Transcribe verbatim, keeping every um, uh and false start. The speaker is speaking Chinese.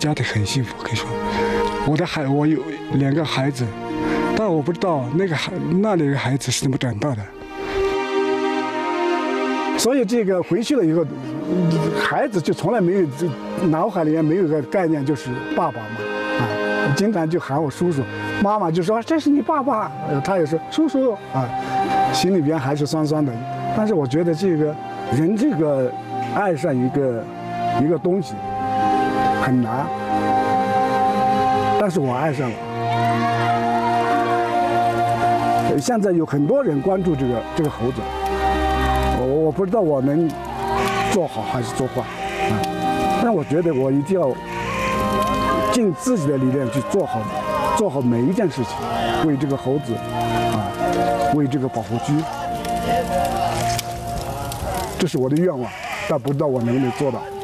家庭很幸福，可以说，我的孩我有两个孩子，但我不知道那个孩那两个孩子是怎么长大的。 所以这个回去了以后，孩子就从来没有这脑海里面没有个概念，就是爸爸嘛，啊，经常就喊我叔叔，妈妈就说这是你爸爸，他也说叔叔啊，心里边还是酸酸的。但是我觉得这个人这个爱上一个一个东西很难，但是我爱上了。现在有很多人关注这个这个猴子。我我不知道我能做好还是做坏啊，但我觉得我一定要尽自己的力量去做好，做好每一件事情，为这个猴子啊，为这个保护区，这是我的愿望，但不知道我能不能做到。